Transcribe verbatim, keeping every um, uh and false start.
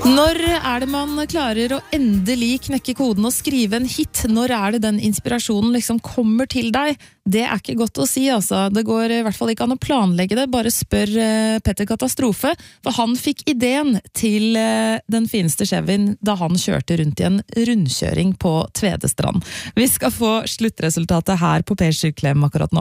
Når er det man klarer å endelig knekke koden og skrive en hit? Når er det den inspirasjonen liksom kommer til deg? Det er ikke godt å si, altså. Det går i hvert fall ikke an å planlegge det. Bare spør uh, Petter Katastrofe, for han fikk ideen til uh, den fineste Chevyen da han kjørte rundt i en rundkjøring på Tvedestrand. Vi skal få sluttresultatet her på P sju Klem akkurat nå.